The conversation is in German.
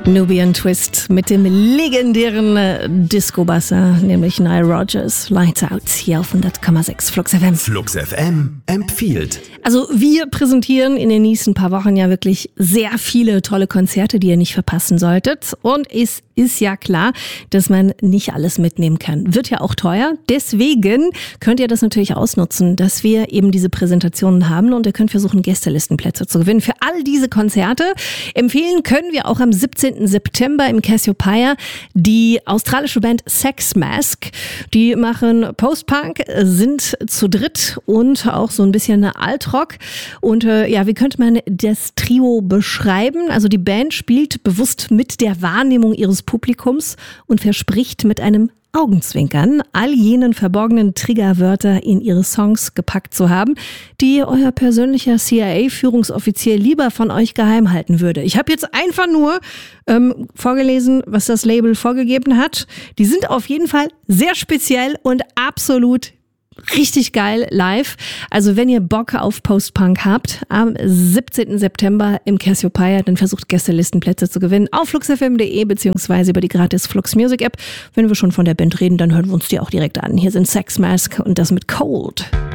Nubian Twist mit dem legendären Disco-Basser, nämlich Nile Rodgers. Lights Out hier auf 100,6 Flux FM. Flux FM empfiehlt. Also wir präsentieren in den nächsten paar Wochen ja wirklich sehr viele tolle Konzerte, die ihr nicht verpassen solltet. Und es ist ja klar, dass man nicht alles mitnehmen kann. Wird ja auch teuer. Deswegen könnt ihr das natürlich ausnutzen, dass wir eben diese Präsentationen haben und ihr könnt versuchen, Gästelistenplätze zu gewinnen. Für all diese Konzerte empfehlen können wir auch am 17. September im Cassiopeia die australische Band Sex Mask. Die machen Post-Punk, sind zu dritt und auch so ein bisschen Altrock. Und wie könnte man das Trio beschreiben? Also die Band spielt bewusst mit der Wahrnehmung ihres Publikums und verspricht mit einem Augenzwinkern all jenen verborgenen Triggerwörter in ihre Songs gepackt zu haben, die euer persönlicher CIA-Führungsoffizier lieber von euch geheim halten würde. Ich habe jetzt einfach nur vorgelesen, was das Label vorgegeben hat. Die sind auf jeden Fall sehr speziell und absolut richtig geil live. Also wenn ihr Bock auf Post-Punk habt, am 17. September im Cassiopeia, dann versucht Gästelistenplätze zu gewinnen auf fluxfm.de beziehungsweise über die gratis Flux Music App. Wenn wir schon von der Band reden, dann hören wir uns die auch direkt an. Hier sind Sex Mask und das mit Cold.